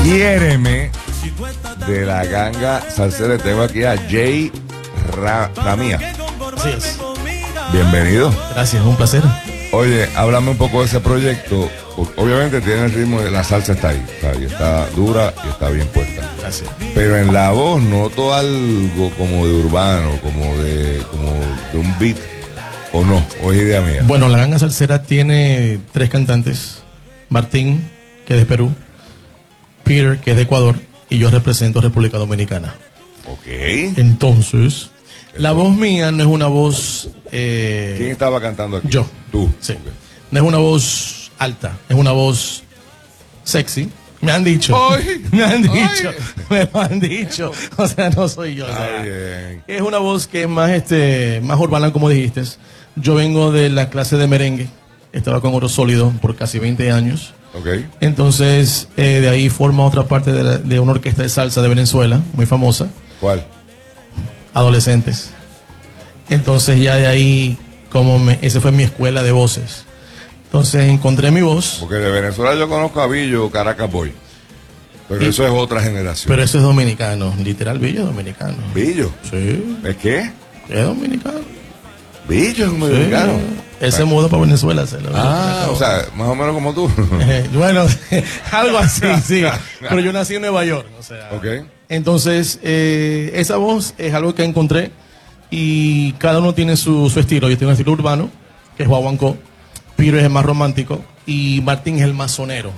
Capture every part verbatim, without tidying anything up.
Quiéreme de la ganga salsera. Tengo aquí a Jay Ra Ramía. Así es. Bienvenido. Gracias, un placer. Oye, háblame un poco de ese proyecto. Obviamente tiene el ritmo de la salsa, está ahí, está ahí, está dura y está bien puesta. Gracias. Pero en la voz noto algo como de urbano, como de, como de un beat, o no, o es idea mía. Bueno, la ganga salsera tiene tres cantantes. Martín, que es de Perú, Peter, que es de Ecuador, y yo represento República Dominicana. Ok. Entonces, la voz mía no es una voz... Eh, ¿Quién estaba cantando aquí? Yo. Tú. Sí. Okay. No es una voz alta, es una voz sexy. Me han dicho. ¡Ay! Me han dicho. ¡Ay! Me lo han dicho. O sea, no soy yo. O sea, Ah, bien. es una voz que es más, este, más urbana, como dijiste. Yo vengo de la clase de merengue. Estaba con Oro Sólido por casi veinte años. Ok. Entonces, eh, de ahí forma otra parte de, la, de una orquesta de salsa de Venezuela, muy famosa. ¿Cuál? Adolescentes. Entonces ya de ahí, como me, esa fue mi escuela de voces. Entonces encontré mi voz. Porque de Venezuela yo conozco a Billo, Caracas Boy. Pero Y, eso es otra generación. Pero eso es dominicano, literal, Billo es dominicano. ¿Billo? Sí. ¿Es qué? Es dominicano. Billo es dominicano. Sí. Él se mudó para Venezuela. Se lo, Ah, o sea, más o menos como tú. Eh, bueno, algo así, sí. Pero yo nací en Nueva York. O sea, Ok. Entonces, eh, esa voz es algo que encontré y cada uno tiene su, su estilo. Yo tengo un estilo urbano, que es guaguancó. Piro es el más romántico y Martín es el más sonero.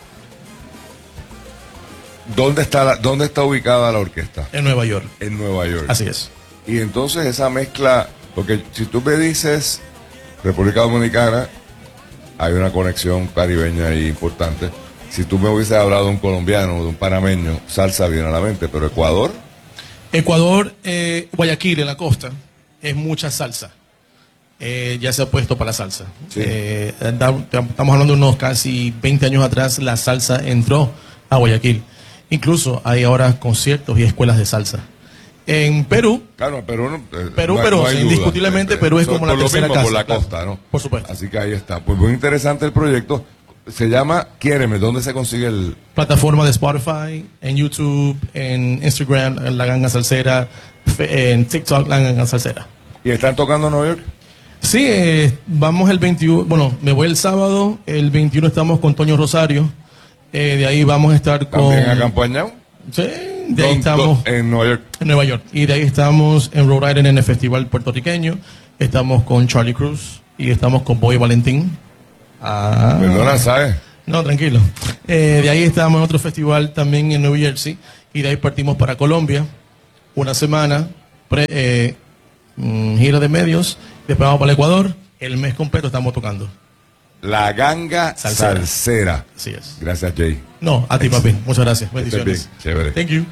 ¿Dónde está, la, ¿Dónde está ubicada la orquesta? En Nueva York. En Nueva York. Así es. Y entonces esa mezcla, porque si tú me dices República Dominicana, hay una conexión caribeña ahí importante. Si tú me hubieses hablado de un colombiano o de un panameño, salsa viene a la mente, pero Ecuador. Ecuador, eh, Guayaquil, en la costa, es mucha salsa. Eh, ya se ha puesto para la salsa. Sí. Eh, da, estamos hablando de unos casi veinte años atrás, la salsa entró a Guayaquil. Incluso hay ahora conciertos y escuelas de salsa. En Perú, Claro, Perú, no, eh, Perú, no, Perú, no hay indiscutiblemente, duda. Perú es Por- como la por lo tercera mismo, casa. por la claro. costa, ¿no? Por supuesto. Así que ahí está. Pues muy interesante el proyecto. Se llama Quiéreme. ¿Dónde se consigue el...? Plataforma de Spotify, en YouTube, en Instagram, en La Ganga Salsera, fe- en TikTok, La Ganga Salsera. ¿Y están tocando en Nueva York? Sí, eh, vamos el veintiuno, bueno, me voy el sábado, el veintiuno estamos con Toño Rosario, eh, de ahí vamos a estar con... ¿También a Campañao? Sí, de ahí Don- estamos don- en Nueva York. en Nueva York, y de ahí estamos en Rhode Island en el Festival Puertorriqueño, estamos con Charlie Cruz y estamos con Boy Valentín. Ah. Perdona, ¿sabes? No, tranquilo. Eh, de ahí estábamos en otro festival también en New Jersey y de ahí partimos para Colombia, una semana, pre, eh, mm, gira de medios, después vamos para el Ecuador, el mes completo estamos tocando. La Ganga Salsera. Salsera. Así es. Gracias, Jay. No, a ti, papi. Muchas gracias. Estés Bendiciones. bien, chévere. Thank you.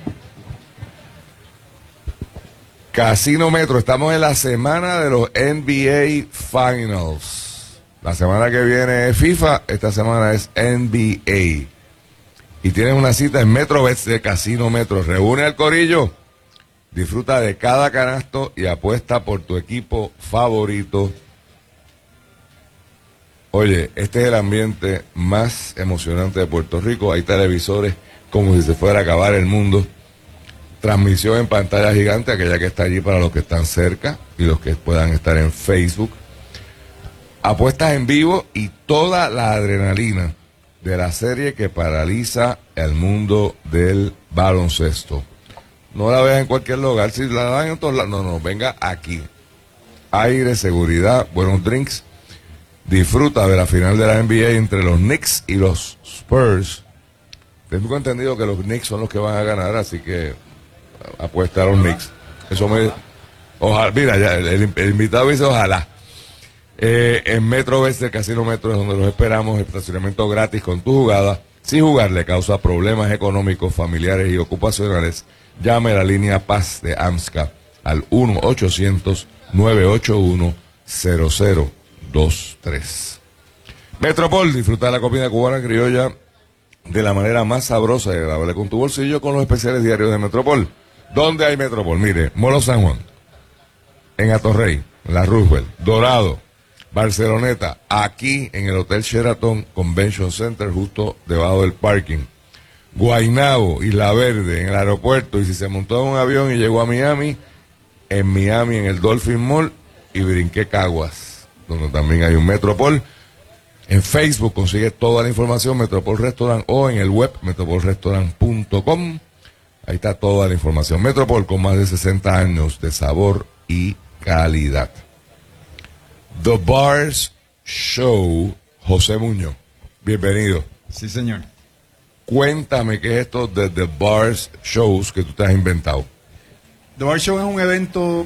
Casino Metro, estamos en la semana de los N B A Finals. La semana que viene es FIFA, esta semana es N B A. Y tienes una cita en MetroBets de Casino Metro. Reúne al corillo, disfruta de cada canasto y apuesta por tu equipo favorito. Oye, este es el ambiente más emocionante de Puerto Rico. Hay televisores como si se fuera a acabar el mundo. Transmisión en pantalla gigante, aquella que está allí para los que están cerca y los que puedan estar en Facebook. Apuestas en vivo y toda la adrenalina de la serie que paraliza el mundo del baloncesto. No la veas en cualquier lugar, si la dan en todos lados, no, no, venga aquí. Aire, seguridad, buenos drinks. Disfruta de la final de la N B A entre los Knicks y los Spurs. Tengo entendido que los Knicks son los que van a ganar, así que apuesta a los Knicks. Eso me... Ojalá, mira, ya, el, el, el invitado dice ojalá. Eh, en MetroBets del Casino Metro es donde los esperamos, estacionamiento gratis con tu jugada. Si jugar le causa problemas económicos, familiares y ocupacionales, llame a la línea Paz de AMSCA al uno ochocientos, nueve ocho uno, cero cero dos tres. Metropol, disfruta de la comida cubana criolla de la manera más sabrosa y agradable con tu bolsillo con los especiales diarios de Metropol. ¿Dónde hay Metropol? Mire, Molo San Juan, en Atorrey, La Roosevelt, Dorado, Barceloneta, aquí en el Hotel Sheraton Convention Center, justo debajo del parking. Guaynabo, Isla Verde, en el aeropuerto, y si se montó en un avión y llegó a Miami, en Miami, en el Dolphin Mall, y brinqué Caguas, donde también hay un Metropol. En Facebook consigue toda la información, Metropol Restaurant, o en el web metropol restaurant punto com. Ahí está toda la información. Metropol, con más de sesenta años de sabor y calidad. The Bars Show, José Muñoz, bienvenido. Sí, señor. Cuéntame qué es esto de The Bars Shows que tú te has inventado. The Bar Show es un evento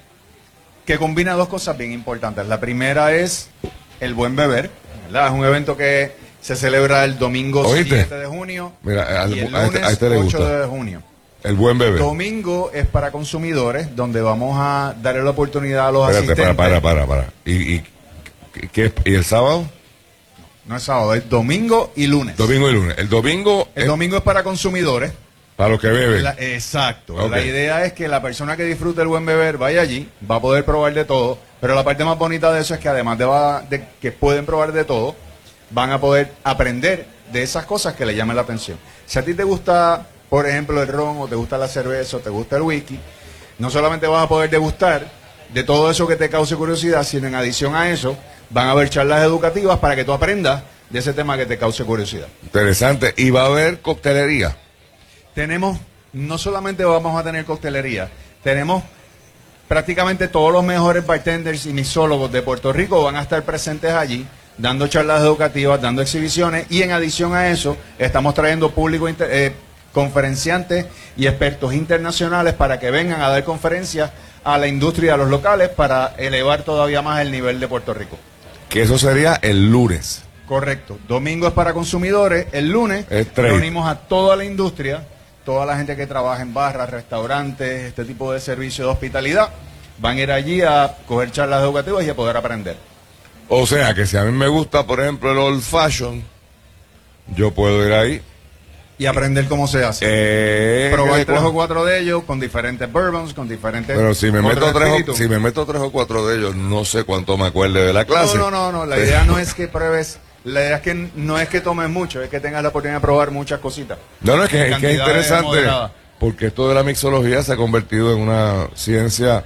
que combina dos cosas bien importantes. La primera es el buen beber, ¿verdad? Es un evento que se celebra el domingo ¿Oíste? siete de junio Mira, al- y el a este- lunes a este le ocho gusta. de junio. El buen bebé. Domingo es para consumidores, donde vamos a darle la oportunidad a los Espérate, asistentes. para, para, para, para. ¿Y, y, qué, ¿Y el sábado? No es sábado, es domingo y lunes. Domingo y lunes. El domingo El es domingo es para consumidores. para los que beben. La- exacto. Ok. La idea es que la persona que disfrute el buen beber vaya allí, va a poder probar de todo, pero la parte más bonita de eso es que además de, va- de que pueden probar de todo, van a poder aprender de esas cosas que le llaman la atención. Si a ti te gusta, por ejemplo, el ron, o te gusta la cerveza, o te gusta el whisky, no solamente vas a poder degustar de todo eso que te cause curiosidad, sino en adición a eso, van a haber charlas educativas para que tú aprendas de ese tema que te cause curiosidad. Interesante. Y va a haber coctelería. Tenemos, no solamente vamos a tener coctelería, tenemos prácticamente todos los mejores bartenders y mixólogos de Puerto Rico van a estar presentes allí, dando charlas educativas, dando exhibiciones, y en adición a eso, estamos trayendo público, inter- eh, conferenciantes y expertos internacionales para que vengan a dar conferencias a la industria, a los locales, para elevar todavía más el nivel de Puerto Rico. Que eso sería el lunes. Correcto. Domingo es para consumidores. El lunes Es trade. reunimos a toda la industria, toda la gente que trabaja en barras, restaurantes, este tipo de servicio de hospitalidad. Van a ir allí a coger charlas educativas y a poder aprender. O sea que si a mí me gusta, por ejemplo, el old fashion, yo puedo ir ahí. Y aprender cómo se hace. Eh, Probar eh, tres cu- o cuatro de ellos con diferentes bourbons, con diferentes... Pero si me otros meto tres o, espíritus. si me meto tres o cuatro de ellos, no sé cuánto me acuerde de la clase. No, no, no, no. La idea no es que pruebes... La idea es que no es que tomes mucho, es que tengas la oportunidad de probar muchas cositas. No, no, es que, es que es Cantidades interesante, moderadas. porque esto de la mixología se ha convertido en una ciencia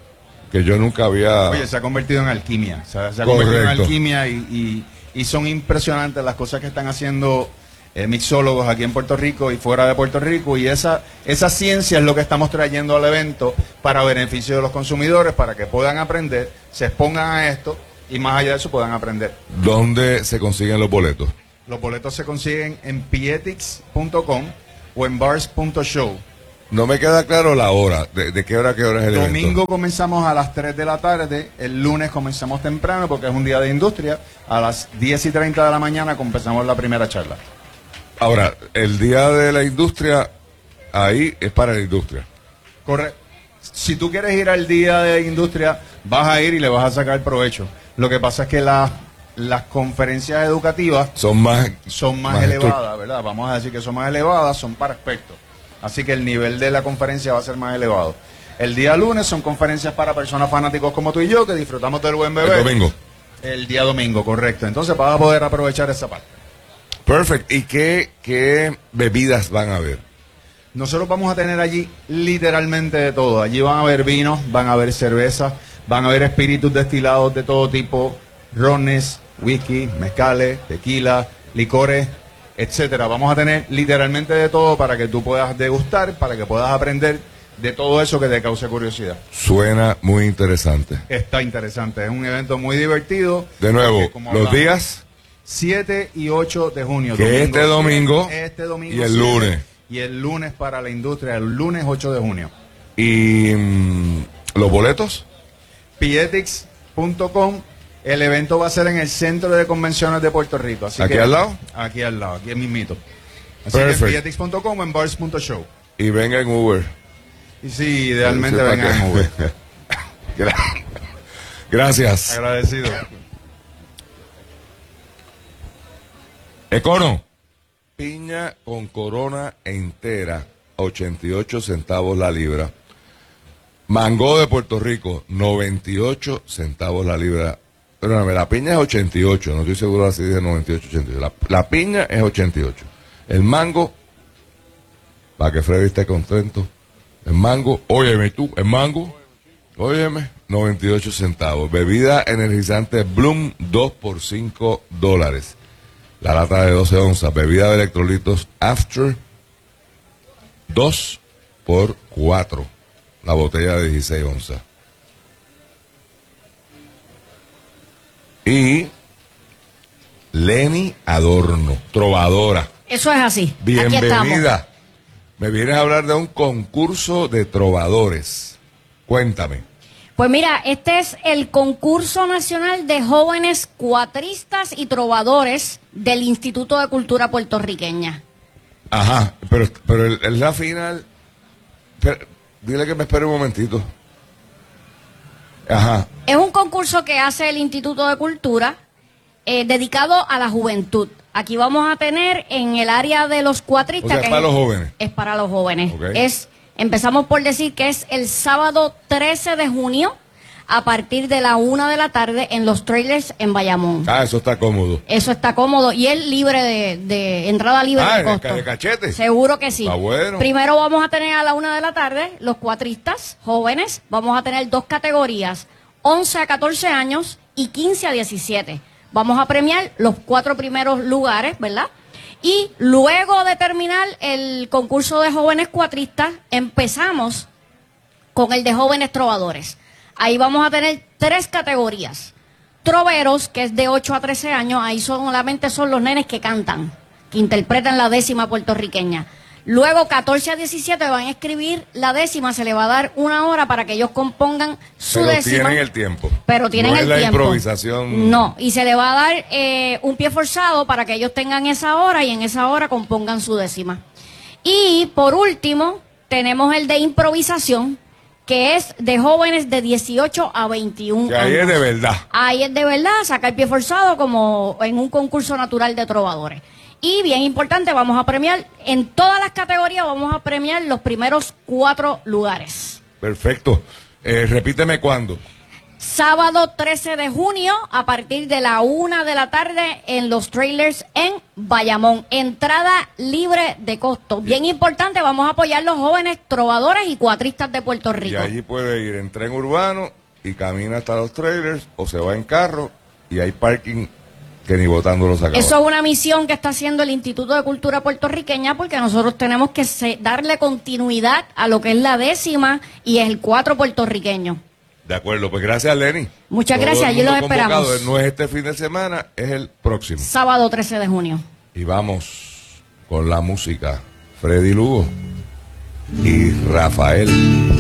que yo nunca había... Oye, se ha convertido en alquimia. O sea, se ha convertido en Correcto. alquimia y, y, y son impresionantes las cosas que están haciendo eh, mixólogos aquí en Puerto Rico y fuera de Puerto Rico. Y esa, esa ciencia es lo que estamos trayendo al evento para beneficio de los consumidores, para que puedan aprender, se expongan a esto y más allá de eso puedan aprender. ¿Dónde se consiguen los boletos? Los boletos se consiguen en pietix punto com o en bars punto show. No me queda claro la hora. ¿De, de qué hora a qué hora es el Domingo evento? comenzamos a las tres de la tarde, el lunes comenzamos temprano porque es un día de industria, a las diez y treinta de la mañana comenzamos la primera charla. Ahora, el día de la industria, ahí es para la industria. Correcto. Si tú quieres ir al día de industria, vas a ir y le vas a sacar provecho. Lo que pasa es que la- las conferencias educativas Son más... son más, más elevadas, ¿verdad? Vamos a decir que son más elevadas, son para expertos. Así que el nivel de la conferencia va a ser más elevado. El día lunes son conferencias para personas fanáticos como tú y yo, que disfrutamos del buen bebé. El domingo. El día domingo, correcto. Entonces vas a poder aprovechar esa parte. Perfect. ¿Y qué, qué bebidas van a haber? Nosotros vamos a tener allí literalmente de todo. Allí van a haber vinos, van a haber cervezas, van a haber espíritus destilados de todo tipo, rones, whisky, mezcales, tequila, licores, etcétera. Vamos a tener literalmente de todo para que tú puedas degustar, para que puedas aprender de todo eso que te cause curiosidad. Suena muy interesante. Está interesante, es un evento muy divertido. De nuevo, porque, como los hablamos, días siete y ocho de junio. Que este domingo siete, este domingo y el siete, lunes. Y el lunes para la industria, el lunes ocho de junio. y mm, los boletos. pietix punto com. El evento va a ser en el Centro de Convenciones de Puerto Rico. Así ¿Aquí que- al lado? Aquí al lado, aquí mismito. Así Perfect. que en pietix punto com o en bars punto show. Y venga en Uber. Y sí, idealmente Sí, vengan para en que- Uber. Gra- Gracias. Agradecido. Econo. Piña con corona entera, ochenta y ocho centavos la libra. Mango de Puerto Rico, noventa y ocho centavos la libra. Perdóname, la piña es ochenta y ocho, no estoy seguro si dice noventa y ocho, ochenta y ocho. La, la piña es ochenta y ocho. El mango, para que Freddy esté contento. En mango, óyeme tú, en mango, óyeme, noventa y ocho centavos. Bebida energizante Bloom, dos por cinco dólares. La lata de doce onzas. Bebida de electrolitos After, dos por cuatro. La botella de dieciséis onzas. Y Lenny Adorno, trovadora. Eso es así. Bienvenida. Me vienes a hablar de un concurso de trovadores. Cuéntame. Pues mira, este es el concurso nacional de jóvenes cuatristas y trovadores del Instituto de Cultura Puertorriqueña. Ajá, pero, pero el- el- la final... pero, dile que me espere un momentito. Ajá. Es un concurso que hace el Instituto de Cultura eh, dedicado a la juventud. Aquí vamos a tener en el área de los cuatristas... O sea, que es para es- los jóvenes. Es para los jóvenes. Ok. Es, empezamos por decir que es el sábado trece de junio a partir de la una de la tarde en los trailers en Bayamón. Ah, eso está cómodo. Eso está cómodo y es libre de, de entrada libre Ah, de de costo. ca- de cachete. Seguro que sí. Está bueno. Primero vamos a tener a la una de la tarde los cuatristas jóvenes. Vamos a tener dos categorías, once a catorce años y quince a diecisiete. Vamos a premiar los cuatro primeros lugares, ¿verdad? Y luego de terminar el concurso de jóvenes cuatristas, empezamos con el de jóvenes trovadores. Ahí vamos a tener tres categorías. Troveros, que es de ocho a trece años, ahí solamente son los nenes que cantan, que interpretan la décima puertorriqueña. Luego, catorce a diecisiete van a escribir la décima, se le va a dar una hora para que ellos compongan su Pero décima. tienen el tiempo. Pero tienen no el es la tiempo. improvisación. No, y se le va a dar eh, un pie forzado para que ellos tengan esa hora y en esa hora compongan su décima. Y por último, tenemos el de improvisación, que es de jóvenes de dieciocho a veintiún Que ahí años. es de verdad. Ahí es de verdad, sacar pie forzado como en un concurso natural de trovadores. Y bien importante, vamos a premiar, en todas las categorías vamos a premiar los primeros cuatro lugares. Perfecto. Eh, repíteme cuándo. Sábado trece de junio a partir de la una de la tarde en los trailers en Bayamón. Entrada libre de costo. Bien importante, vamos a apoyar a los jóvenes trovadores y cuatristas de Puerto Y Rico. allí puede ir en tren urbano y camina hasta los trailers o se va en carro y hay parking que ni botando los acaba. Eso es una misión que está haciendo el Instituto de Cultura Puertorriqueña porque nosotros tenemos que se- darle continuidad a lo que es la décima y el cuatro puertorriqueño. De acuerdo, pues gracias Lenny. Muchas Todo gracias, el allí los mundo convocado. esperamos. No es este fin de semana, es el próximo. Sábado trece de junio. Y vamos con la música. Freddy Lugo y Rafael